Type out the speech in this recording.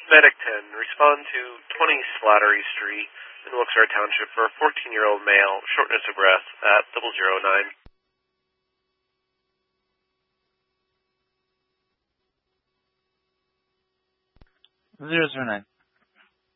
Medic 10, respond to 20 Slattery Street in Wilkes-Barre Township for a 14-year-old male, shortness of breath at 009. 009.